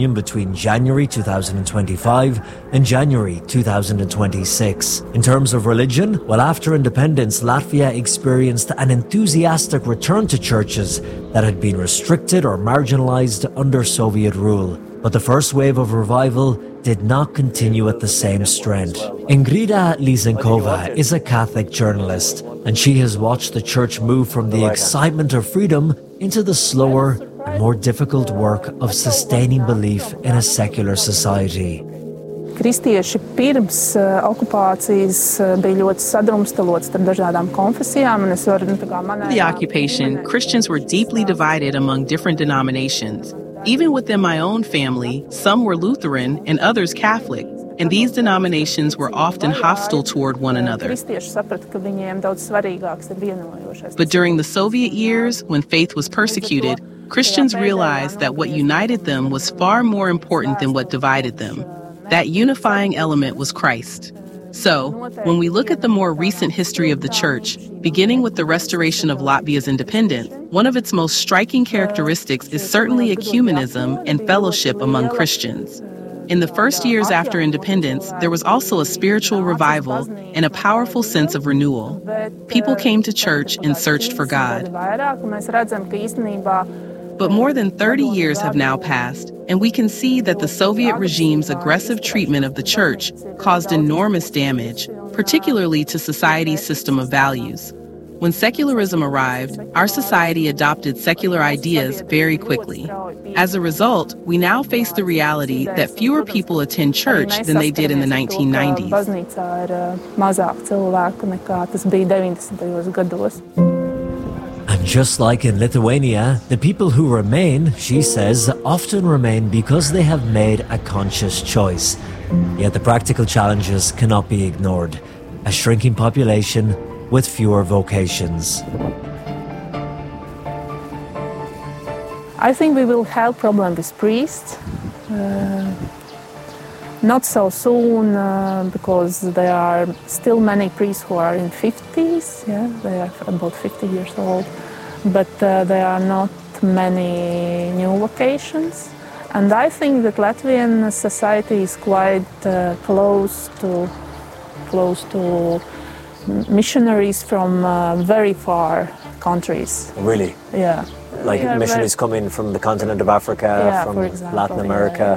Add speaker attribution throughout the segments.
Speaker 1: Union between January 2025 and January 2026. In terms of religion, well, after independence, Latvia experienced an enthusiastic return to churches that had been restricted or marginalized under Soviet rule. But the first wave of revival did not continue at the same strength. Ingrida Lysenkova is a Catholic journalist, and she has watched the church move from the excitement of freedom into the slower and more difficult work of sustaining belief in a secular society.
Speaker 2: Kristieši pirms okupācijas bija ļoti sadrumstaloti starp dažādām konfesijām, un es varu
Speaker 3: The occupation, Christians were deeply divided among different denominations. Even within my own family, some were Lutheran and others Catholic, and these denominations were often hostile toward one another. But during the Soviet years, when faith was persecuted, Christians realized that what united them was far more important than what divided them. That unifying element was Christ. So, when we look at the more recent history of the church, beginning with the restoration of Latvia's independence, one of its most striking characteristics is certainly ecumenism and fellowship among Christians. In the first years after independence, there was also a spiritual revival and a powerful sense of renewal. People came to church and searched for God. But more than 30 years have now passed, and we can see that the Soviet regime's aggressive treatment of the church caused enormous damage, particularly to society's system of values. When secularism arrived, our society adopted secular ideas very quickly. As a result, we now face the reality that fewer people attend church than they did in the 1990s.
Speaker 1: And just like in Lithuania, the people who remain, she says, often remain because they have made a conscious choice. Yet the practical challenges cannot be ignored. A shrinking population with fewer vocations.
Speaker 2: I think we will have problems with priests. Not so soon, because there are still many priests who are in 50s. Yeah, they are about 50 years old. But there are not many new vocations. And I think that Latvian society is quite close to missionaries from very far countries.
Speaker 1: Really?
Speaker 2: Yeah.
Speaker 1: Like missionaries coming from the continent of Africa, from Latin America?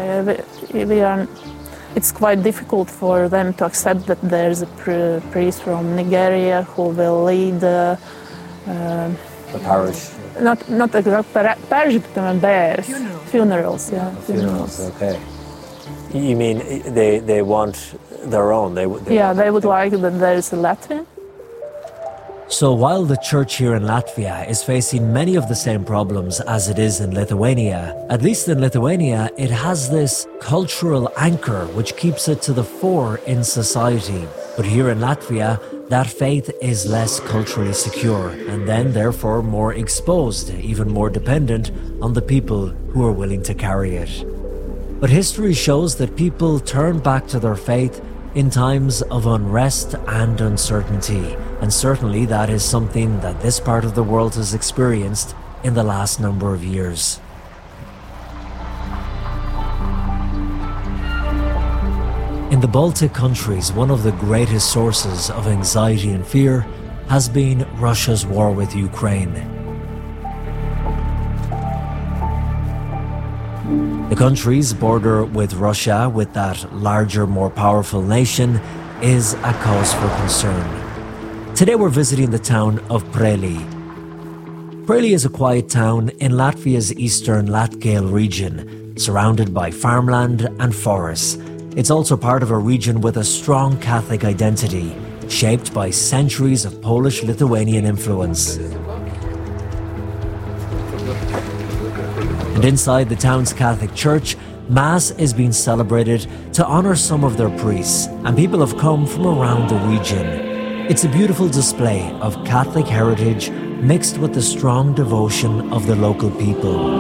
Speaker 2: It's quite difficult for them to accept that there's a priest from Nigeria who will lead the
Speaker 1: parish.
Speaker 2: Not exactly parish, but bears. Funerals, yeah.
Speaker 1: Funerals, okay. You mean they want their own? They
Speaker 2: would like that there's a Latvian.
Speaker 1: So while the church here in Latvia is facing many of the same problems as it is in Lithuania, at least in Lithuania, it has this cultural anchor which keeps it to the fore in society. But here in Latvia, that faith is less culturally secure and then therefore more exposed, even more dependent on the people who are willing to carry it. But history shows that people turn back to their faith in times of unrest and uncertainty, and certainly that is something that this part of the world has experienced in the last number of years. In the Baltic countries, one of the greatest sources of anxiety and fear has been Russia's war with Ukraine. The countries border with Russia, with that larger, more powerful nation, is a cause for concern. Today we're visiting the town of Preiļi. Preiļi is a quiet town in Latvia's eastern Latgale region, surrounded by farmland and forests. It's also part of a region with a strong Catholic identity, shaped by centuries of Polish-Lithuanian influence. And inside the town's Catholic church, Mass is being celebrated to honor some of their priests, and people have come from around the region. It's a beautiful display of Catholic heritage mixed with the strong devotion of the local people.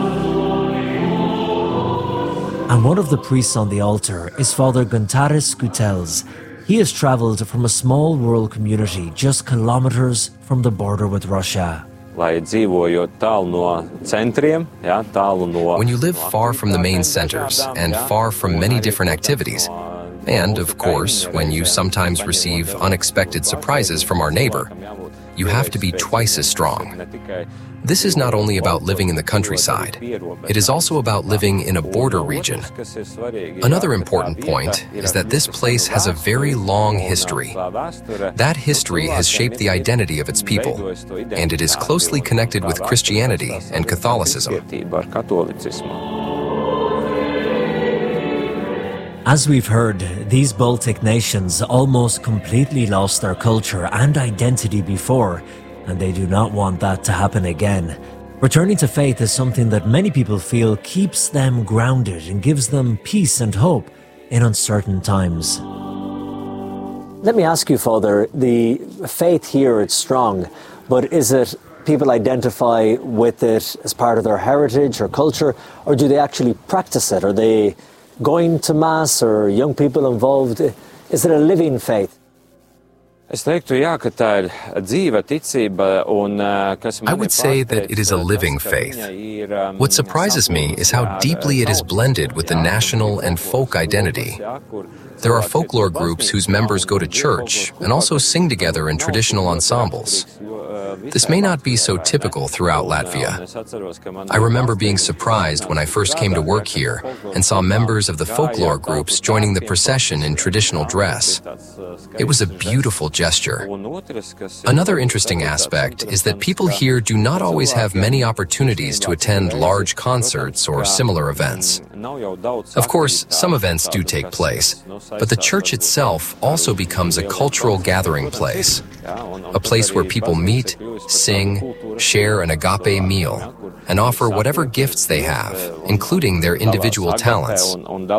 Speaker 1: And one of the priests on the altar is Father Guntaris Skutels. He has travelled from a small rural community just kilometres from the border with Russia.
Speaker 4: When you live far from the main centers and far from many different activities, and, of course, when you sometimes receive unexpected surprises from our neighbor, you have to be twice as strong. This is not only about living in the countryside, it is also about living in a border region. Another important point is that this place has a very long history. That history has shaped the identity of its people, and it is closely connected with Christianity and Catholicism.
Speaker 1: As we've heard, these Baltic nations almost completely lost their culture and identity before, and they do not want that to happen again. Returning to faith is something that many people feel keeps them grounded and gives them peace and hope in uncertain times. Let me ask you, Father, the faith here, it's strong, but is it people identify with it as part of their heritage or culture, or do they actually practice it? Are they going to Mass or young people involved? Is it a living faith?
Speaker 4: I would say that it is a living faith. What surprises me is how deeply it is blended with the national and folk identity. There are folklore groups whose members go to church and also sing together in traditional ensembles. This may not be so typical throughout Latvia. I remember being surprised when I first came to work here and saw members of the folklore groups joining the procession in traditional dress. It was a beautiful gesture. Another interesting aspect is that people here do not always have many opportunities to attend large concerts or similar events. Of course, some events do take place, but the church itself also becomes a cultural gathering place, a place where people meet, sing, share an agape meal, and offer whatever gifts they have, including their individual talents.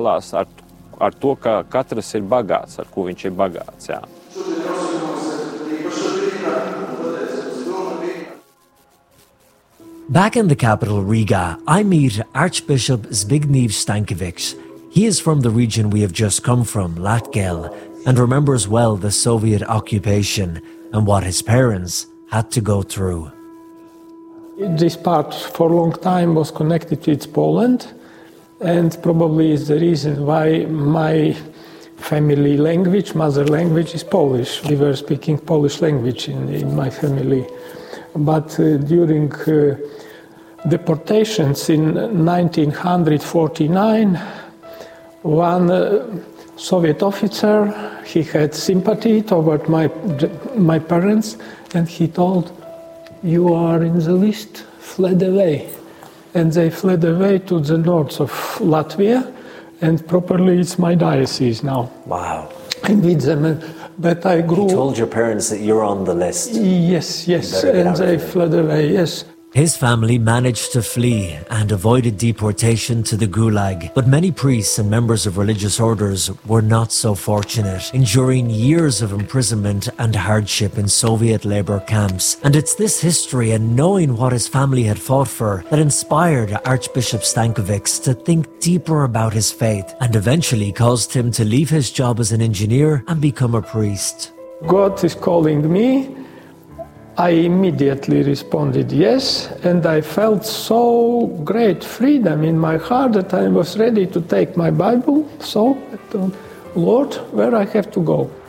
Speaker 1: Back in the capital, Riga, I meet Archbishop Zbigniew Stankiewicz. He is from the region we have just come from, Latgale, and remembers well the Soviet occupation and what his parents had to go through.
Speaker 5: This part for a long time was connected with Poland, and probably is the reason why my family language, mother language, is Polish. We were speaking Polish language in my family. But during deportations in 1949, one Soviet officer, he had sympathy toward my parents, and he told, "You are in the list, fled away." And they fled away to the north of Latvia, and properly it's my diocese now.
Speaker 1: Wow.
Speaker 5: I'm with them, but I grew...
Speaker 1: You told your parents that you're on the list.
Speaker 5: Yes, and they fled away, yes.
Speaker 1: His family managed to flee and avoided deportation to the Gulag, but many priests and members of religious orders were not so fortunate, enduring years of imprisonment and hardship in Soviet labor camps. And it's this history and knowing what his family had fought for that inspired Archbishop Stankiewicz to think deeper about his faith and eventually caused him to leave his job as an engineer and become a priest.
Speaker 5: God is calling me. I immediately responded yes, and I felt so great freedom in my heart that I was ready to take my Bible. So I thought, Lord, where I have to go?